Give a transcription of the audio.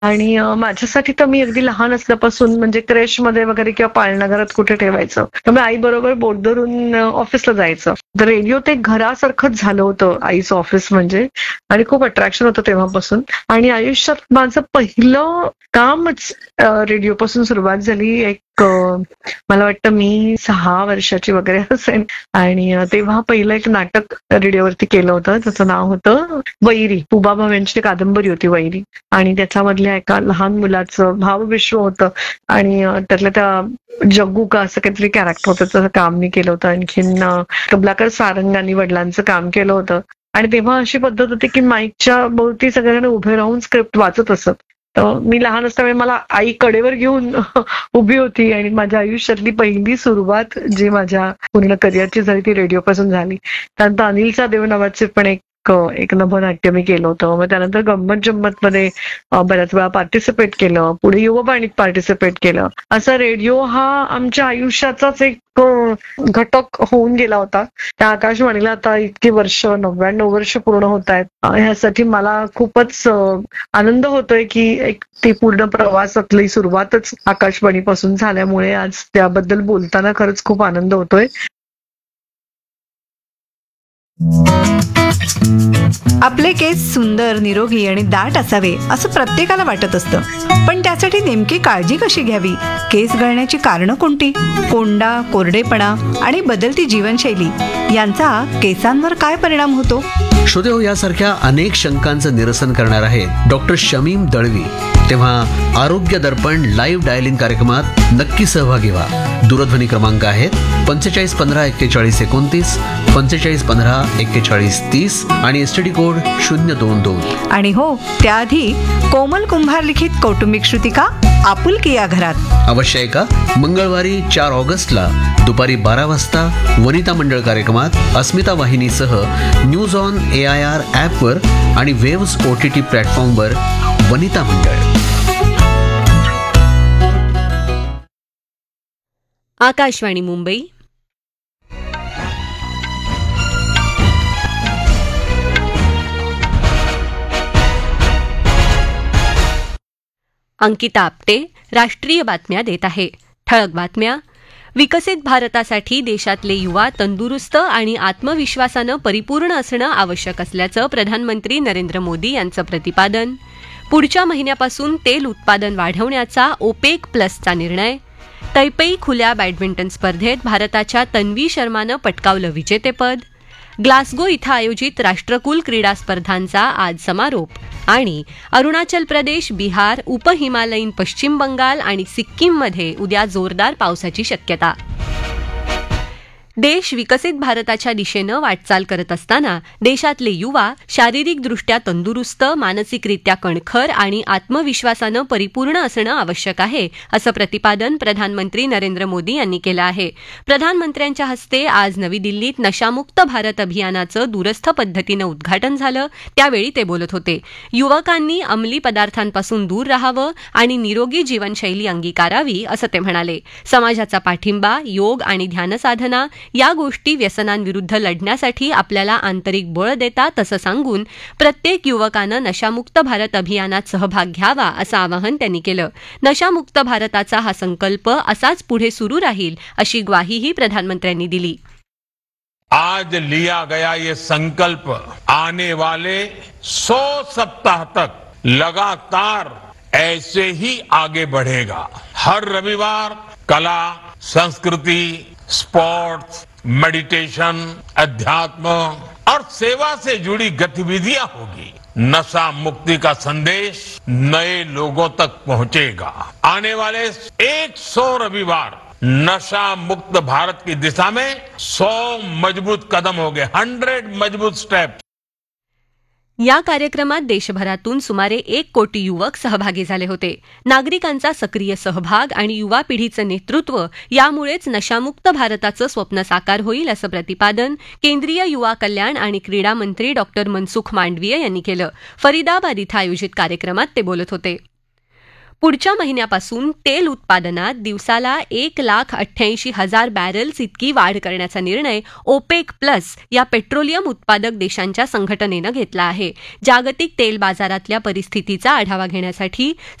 आणि माझ्यासाठी तर मी अगदी लहान असल्यापासून म्हणजे क्रेशमध्ये वगैरे किंवा पाळणाघरात कुठे ठेवायचं, तर मी आई बरोबर बोट धरून ऑफिसला जायचं. तर रेडिओ ते घरासारखंच झालं होतं आईचं ऑफिस म्हणजे, आणि खूप अट्रॅक्शन होतं तेव्हापासून. आणि आयुष्यात माझं पहिलं कामच रेडिओपासून सुरुवात झाली. मला वाटतं मी 6 वर्षाची वगैरे असेल. आणि तेव्हा पहिलं एक नाटक रेडिओवरती केलं होतं. त्याचं नाव होतं वैरी. पुबा भावेंची कादंबरी होती वैरी. आणि त्याच्यामधल्या एका लहान मुलाचं भावविश्व होतं. आणि त्यातल्या त्या जग्गू का असं काहीतरी कॅरेक्टर होतं, त्याचं काम मी केलं होतं. आणखीन कमलाकर सारंगांनी वडिलांचं काम केलं होतं. आणि तेव्हा अशी पद्धत होती की माईकच्या भोवती सगळ्यांना उभे राहून स्क्रिप्ट वाचत असत. तर मी लहान असल्यामुळे मला आई कडेवर घेऊन उभी होती, आणि माझ्या आयुष्यातली पहिली सुरुवात जी माझ्या पूर्ण करिअरची झाली ती रेडिओपासून झाली. त्यानंतर अनिल देव नावाचे पण एक नभोनाट्य मी केलं होतं. मग त्यानंतर गंमत जम्मत मध्ये बऱ्याच वेळा पार्टिसिपेट केलं. पुढे युववाणीत पार्टिसिपेट केलं. असा रेडिओ हा आमच्या आयुष्याचाच एक घटक होऊन गेला होता. त्या आकाशवाणीला आता इतकी वर्ष, 99 वर्ष पूर्ण होत आहेत. ह्यासाठी मला खूपच आनंद होतोय की एक ती पूर्ण प्रवासातली सुरुवातच आकाशवाणीपासून झाल्यामुळे आज त्याबद्दल बोलताना खरंच खूप आनंद होतोय. आपले केस सुंदर, निरोगी आणि दाट असावे असं प्रत्येकाला वाटत असतं. पण त्यासाठी नेमकी काळजी कशी घ्यावी? केस गळण्याची कारणं कोणती? कोंडा, कोरडेपणा आणि बदलती जीवनशैली यांचा केसांवर काय परिणाम होतो? श्रोतेहो, यासारख्या अनेक शंकांचं निरसन करणार आहेत डॉक्टर शमीम दळवी. तेव्हा आरोग्य दर्पण लाईव्ह डायल इन कार्यक्रमात नक्की सहभागी व्हा. दूरध्वनी क्रमांक आहेत 45 15 41 29, 45 15 41 30 आणि एसटीडी कोड 022. आणि हो, त्याआधी कोमल कुंभार लिखित कौटुंबिक श्रुतिका आपुलकी या घरात अवश्य ऐका. मंगळवारी 4 ऑगस्टला दुपारी 12 वाजता वनिता मंडळ कार्यक्रमात अस्मिता वाहिनीसह न्यूज ऑन AIR ॲपवर आणि वेव्स OTT प्लॅटफॉर्मवर वनिता मंडळ. आकाशवाणी मुंबई. अंकिता आपटे राष्ट्रीय बातम्या देत आहे. ठळक बातम्या. विकसित भारतासाठी देशातले युवा तंदुरुस्त आणि आत्मविश्वासानं परिपूर्ण असणं आवश्यक असल्याचं प्रधानमंत्री नरेंद्र मोदी यांचं प्रतिपादन. पुढच्या महिन्यापासून तेल उत्पादन वाढवण्याचा OPEC प्लसचा निर्णय. तैपेई खुल्या बॅडमिंटन स्पर्धेत भारताच्या तन्वी शर्मानं पटकावलं विजेतेपद. ग्लासगो इथं आयोजित राष्ट्रकुल क्रीडा स्पर्धांचा आज समारोप. आणि अरुणाचल प्रदेश, बिहार, उपहिमालयीन पश्चिम बंगाल आणि सिक्कीममध्ये उद्या जोरदार पावसाची शक्यता. देश विकसित भारताच्या दिशेनं वाटचाल करत असताना देशातले युवा शारीरिकदृष्ट्या तंदुरुस्त, मानसिकरित्या कणखर आणि आत्मविश्वासानं परिपूर्ण असणं आवश्यक आहे, असं प्रतिपादन प्रधानमंत्री नरेंद्र मोदी यांनी केलं आहे. प्रधानमंत्र्यांच्या हस्ते आज नवी दिल्लीत नशामुक्त भारत अभियानाचं दूरस्थ पद्धतीनं उद्घाटन झालं. त्यावेळी ते बोलत होते. युवकांनी अंमली पदार्थांपासून दूर राहावं आणि निरोगी जीवनशैली अंगीकारावी, असं ते म्हणाले. समाजाचा पाठिंबा, योग आणि ध्यानसाधना या गोष्टी व्यसनांविरुद्ध लढण्यासाठी आपल्याला आंतरिक बळ देतात, असं सांगून प्रत्येक युवकानं नशामुक्त भारत अभियानात सहभाग घ्यावा, असं आवाहन त्यांनी केलं. नशामुक्त भारताचा हा संकल्प असाच पुढे सुरू राहील, अशी ग्वाहीही प्रधानमंत्र्यांनी दिली. आज लिया गया ये संकल्प आने वाले 100 सप्ताह तक लगातार ऐसे ही आगे बढ़ेगा. हर रविवार कला, संस्कृति, स्पोर्ट्स, मेडिटेशन, अध्यात्म और सेवा से जुड़ी गतिविधियां होगी. नशा मुक्ति का संदेश नए लोगों तक पहुंचेगा. आने वाले 100 रविवार नशा मुक्त भारत की दिशा में 100 मजबूत कदम होंगे. 100 मजबूत स्टेप. या कार्यक्रमात देशभरातून सुमारे 1 कोटी युवक सहभागी झाले होते. नागरिकांचा सक्रिय सहभाग आणि युवा पिढीचं नेतृत्व यामुळेच नशामुक्त भारताचं स्वप्न साकार होईल, असं प्रतिपादन केंद्रीय युवा कल्याण आणि क्रीडा मंत्री डॉक्टर मनसुख मांडवीय यांनी केलं. फरीदाबाद इथं आयोजित कार्यक्रमात ते बोलत होते. पुढच्या महिन्यापासून तेल उत्पादनात दिवसाला 1,88,000 बॅरल्स इतकी वाढ करण्याचा निर्णय ओपेक प्लस या पेट्रोलियम उत्पादक देशांच्या संघटनेनं घेतला आहे. जागतिक तेल बाजारातल्या परिस्थितीचा आढावा घेण्यासाठी